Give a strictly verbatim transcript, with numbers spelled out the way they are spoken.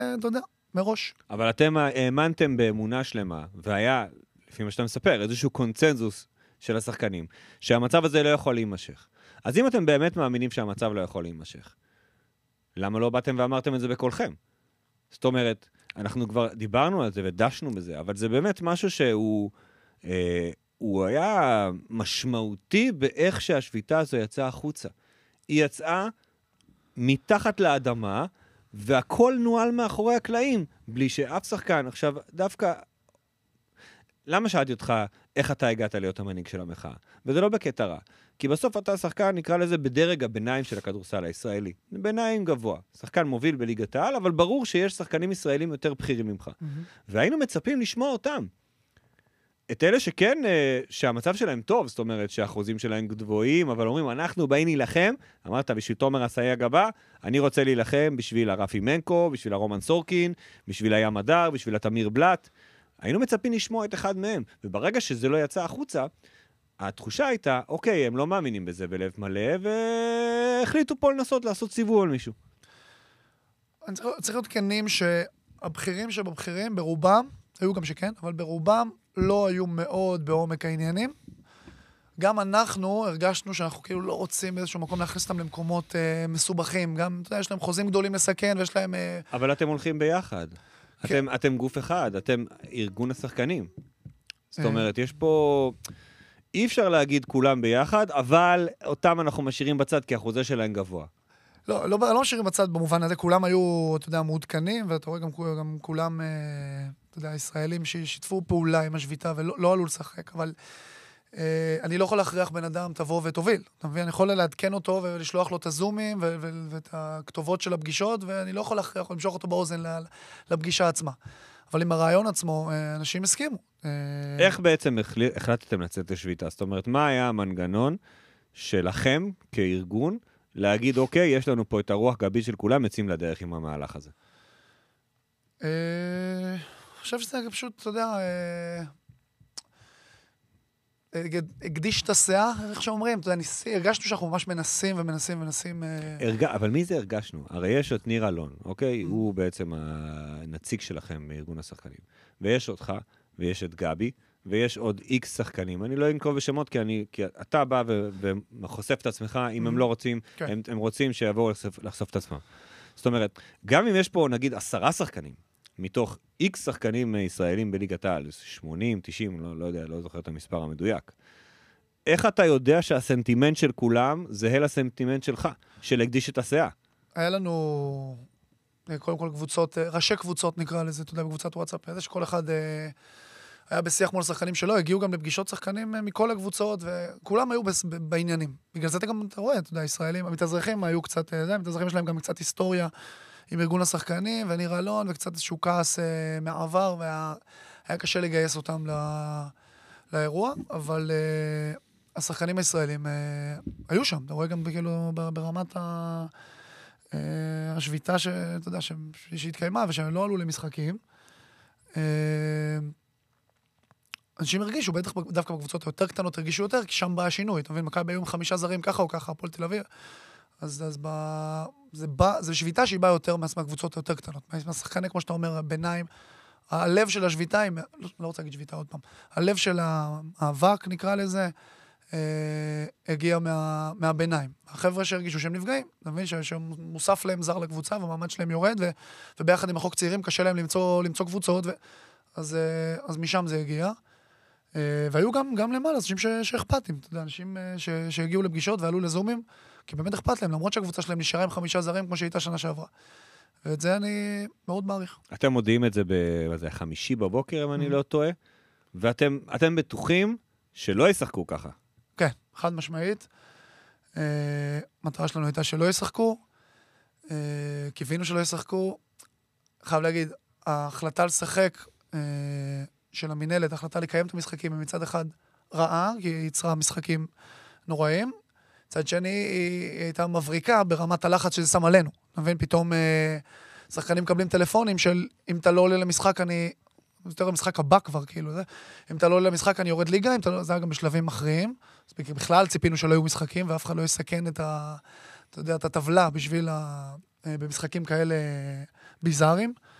אתה יודע, מראש. אבל אתם האמנתם באמונה שלמה, והיה, לפי מה שאתה מספר, איזשהו קונצנזוס של השחקנים, שהמצב הזה לא יכול להימשך. אז אם אתם באמת מאמינים שהמצב לא יכול להימשך, למה לא באתם ואמרתם את זה בקולכם? זאת אומרת, אנחנו כבר דיברנו על זה ודשנו בזה, אבל זה באמת משהו שהוא אה, הוא היה משמעותי באיך שהשביתה הזו יצאה החוצה. היא יצאה מתחת לאדמה, והכל נועל מאחורי הקלעים, בלי שאף שחקן. עכשיו, דווקא, למה שאלתי אותך איך אתה הגעת להיות המנהיג של המחאה? וזה לא בקטע רע. כי בסוף אתה שחקן, נקרא לזה בדרג הביניים של הכדורסל הישראלי. ביניים גבוה. שחקן מוביל בליגת העל, אבל ברור שיש שחקנים ישראלים יותר בכירים ממך. Mm-hmm. והיינו מצפים לשמוע אותם. את אלה שכן, שהמצב שלהם טוב, זאת אומרת שהאחוזים שלהם גבוהים, אבל אומרים, אנחנו באים להילחם, אמרת, בשביל תומר עשאי הגבה, אני רוצה להילחם בשביל הרפי מנקו, בשביל הרומן סורקין, בשביל הים הדר, בשביל התמיר בלט. היינו מצפים לשמוע את אחד מהם, וברגע שזה לא יצא החוצה, התחושה הייתה, אוקיי, הם לא מאמינים בזה בלב מלא, והחליטו פה לנסות לעשות סיבוב על מישהו. אני צריך, צריך להיות כנים שהבכירים שבבכירים, ברובם, היו גם שכן, אבל ברובם לא היו מאוד בעומק העניינים. גם אנחנו הרגשנו שאנחנו כאילו לא רוצים באיזשהו מקום להכניס אותם למקומות אה, מסובכים. גם, אתה יודע, יש להם חוזים גדולים לסכן, ויש להם... אה... אבל אתם הולכים ביחד. כן. אתם, אתם גוף אחד, אתם ארגון השחקנים. זאת אומרת, יש פה... אי אפשר להגיד כולם ביחד, אבל אותם אנחנו משאירים בצד, כי החוזה שלהם גבוה. לא, לא, לא משאירים בצד במובן הזה, כולם היו, אתה יודע, מעודכנים, ואתה רואה גם, גם כולם, אתה יודע, ישראלים ששיתפו פעולה עם השביתה, ולא לא עלו לשחק, אבל אה, אני לא יכול להכריח בן אדם, תבוא ותוביל. אתה מבין? אני יכול לעדכן אותו ולשלוח לו את הזומים ו- ו- ואת הכתובות של הפגישות, ואני לא יכול להכריח או למשוך אותו באוזן לפגישה עצמה. אבל עם הרעיון עצמו, אנשים הסכימו. איך בעצם החלטתם לצאת לשביתה? זאת אומרת, מה היה המנגנון שלכם כארגון להגיד, אוקיי, יש לנו פה את הרוח גבית של כולם, יוצאים לדרך עם המהלך הזה? אני חושב שזה פשוט, אתה יודע, הקדיש את השיאה, איך שאומרים, אתה יודע, הרגשנו שאנחנו ממש מנסים ומנסים ומנסים... אבל מי זה הרגשנו? הרי יש את ניר אלון, אוקיי? הוא בעצם הנציג שלכם בארגון השחקנים. ויש אותך, ויש את גבי, ויש עוד איקס שחקנים. אני לא אנקוב בשמות, כי, אני, כי אתה בא ו, וחושף את עצמך, אם הם לא רוצים, okay. הם, הם רוצים שיבואו לחשוף, לחשוף את עצמם. זאת אומרת, גם אם יש פה, נגיד, עשרה שחקנים, מתוך איקס שחקנים ישראלים בליגת העל, שמונים, תשעים, לא, לא יודע, לא זוכר את המספר המדויק. איך אתה יודע שהסנטימנט של כולם זהה לסנטימנט שלך, של הקדיש את השיאה? היה לנו, קודם כל קבוצות, ראשי קבוצות נקרא לזה, אתה יודע, בקבוצת וואטסאפ, איזה שכל אחד... היה בשיח מול שחקנים שלו, הגיעו גם לפגישות שחקנים מכל הקבוצות, וכולם היו בעניינים. בגלל זה אתה גם, אתה רואה, אתה יודע, ישראלים, המתאזרחים היו קצת, זה, המתאזרחים שלהם גם קצת היסטוריה עם ארגון השחקנים, וניר אלון, וקצת איזשהו כעס אה, מעבר, והיה קשה לגייס אותם לא, לאירוע, אבל אה, השחקנים הישראלים אה, היו שם, אתה רואה גם כאילו ברמת ה, אה, השביתה, שאתה יודע, שהתקיימה, ושהם לא עלו למשחקים, אה, אנשים הרגישו, בטח דווקא בקבוצות היותר קטנות הרגישו יותר, כי שם בא השינוי. אתה מבין, מכבי היו חמישה זרים ככה או ככה, הפועל תל אביב. אז, אז בא, זה בא, זה שביתה שהיא באה יותר מהקבוצות היותר קטנות. מהשחקני, כמו שאתה אומר, ביניים, הלב של השביתה, לא, לא רוצה להגיד שביתה עוד פעם, הלב של האבק, נקרא לזה, אה, הגיע מה, מהביניים. החבר'ה שהרגישו שהם נפגעים, אתה מבין, שמוסף להם זר לקבוצה, והמעמד שלהם יורד, ו, וביחד עם החוק צעירים קשה להם למצוא, למצוא קבוצות, ו, אז, אז משם זה הגיע. והיו גם, גם למעלה, אנשים שאכפתים, אתה יודע, אנשים שהגיעו לפגישות ועלו לזומים, כי באמת אכפת להם, למרות שהקבוצה שלהם נשארה עם חמישה זרים, כמו שהייתה שנה שעברה. ואת זה אני מאוד מעריך. אתם מודיעים את זה בחמישי בבוקר, אם אני לא טועה, ואתם אתם בטוחים שלא ישחקו ככה. כן, חד משמעית. מטרה שלנו הייתה שלא ישחקו, קיווינו שלא ישחקו. חייב להגיד, ההחלטה לשחק, של המנהלת, החלטה לקיים את המשחקים, מצד אחד רעה, כי היא יצרה משחקים נוראים, מצד שני היא הייתה מבריקה ברמת הלחץ שזה שם עלינו. נבין, פתאום אה, שחקנים מקבלים טלפונים של אם אתה לא עולה למשחק, אני... זה יותר המשחק הבא כבר, כאילו, זה. אם אתה לא עולה למשחק, אני יורד ליגה, אם אתה לא... זה היה גם בשלבים מכריעים. אז בכלל ציפינו שלא היו משחקים, ואף אחד לא יסכן את ה... אתה יודע, את הטבלה בשביל ה... במשחקים כאלה ביזאריים.